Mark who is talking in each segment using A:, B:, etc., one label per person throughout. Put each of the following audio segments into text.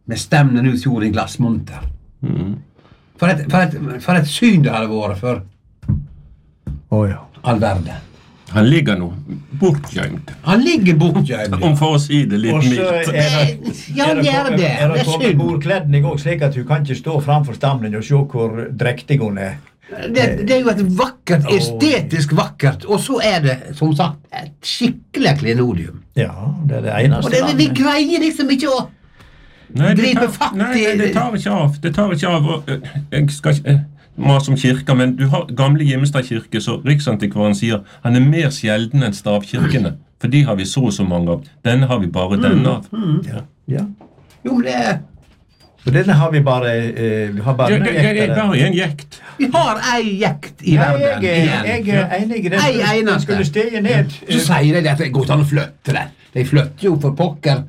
A: med stemmen ut jord i glassmonter. For et syn det hadde vært for
B: ja.
A: all verden.
C: Han ligger nå bortgjemt.
A: Han ligger bortgjemt.
C: Om for å si det litt mildt.
A: Ja, det er det.
B: Er det kommet
A: synd.
B: bordkledning også, slik at du kan ikke stå framfor stammen og se hvor drektig hun er?
A: Det er jo et vakkert, estetisk vakkert, og så er det, som sagt, et skikkelig klenodium.
B: Ja, det er det eneste
A: Og vi greier liksom ikke å gripe fatt i...
C: Nei, det tar ikke av. Det tar ikke av. Jeg skal ikke mase om kirker, men du har gamle Gimstad kirke, så Riksantikvaren sier han er mer sjelden enn stavkirkene, for de har vi så mange av. Denne har vi bare denne av.
B: Ja.
A: Jo, men det er...
B: Så denne har vi bare... vi har bare
C: Det er bare en jekt.
A: Vi har ei jekt i verden igjen.
B: Jeg er enig i det.
A: Ei
B: Den
A: eneste.
B: skulle stige ned.
A: Så sier de at det går ikke an å flytte det. De flytter jo for pokker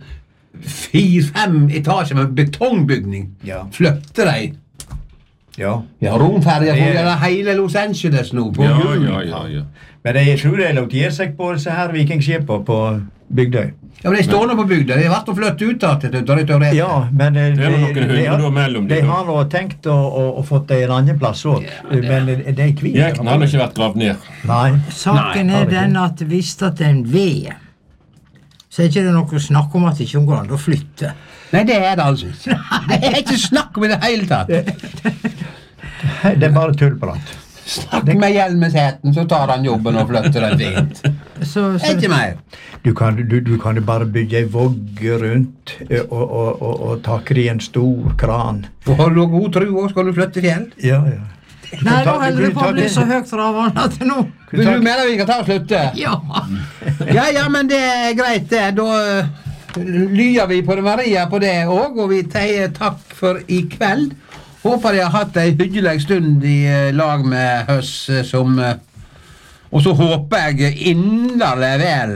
A: 4-5 etasjer med betongbygning.
B: Ja.
A: Flytter de.
B: Ja.
A: Vi har romferger for det hele Los Angeles nå. På julen.
C: Ja.
B: Men jeg tror det låt gjøre seg på disse her vikingskipene på Bygdøy.
A: Ja, men de står nå på bygda. De har vært å flytte ut av til territoriet.
B: Ja, men
C: Det er noen hundre år mellom
B: de
C: dem.
B: har nå tenkt å fått det en annen plass også. Men det er kvinn.
C: Jekten har ikke vært gravd ned.
B: Nei.
D: Saken er den at hvis det er en ved, så er ikke det noe snakk om at det ikke går an å flytte.
A: Nei, det er det altså ikke. Det er ikke snakk om i det hele tatt.
B: Det er bare tullprat.
A: Snakk med Hjelmesheten, så tar han jobben og flytter den fint. Ikke mer.
B: Du kan jo bare bygge en vogge rundt og takke i en stor kran.
A: Og har du god tro også, skal du flytte fjell?
B: Ja.
D: Nei, da holder det på å bli så høyt ravende til nå.
A: Vil du mener vi kan ta og slutte?
D: Ja.
A: Ja, men det er greit det. Da lyer vi på det Maria på det også, og vi sier takk for i kveld. Håper jeg har hatt en hyggelig stund i lag med høss som... Og så håper jeg inderlig vel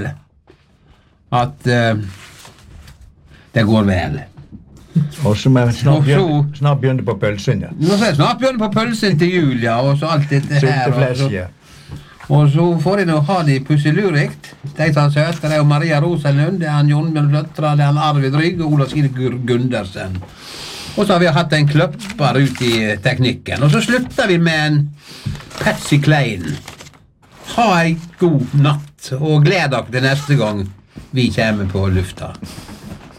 A: at det går vel.
B: Og så må jeg snart begynne på pølsen, ja.
A: Nå skal jeg snart begynne på pølsen til jul, ja, og så alt dette her.
B: Sylteflesk, ja.
A: Og så får jeg nå ha de pusselurikt. De som søter, det er jo Maria Rosenlund, det er han Jon Bjørn Fløtra, det er han Arvid Rygg og Ola Sine Gundersen. Og så har vi hatt en kløpper ut i teknikken. Og så slutter vi med en Patsy Klein. Ha en god natt, og gled dere til neste gang vi kommer på lufta.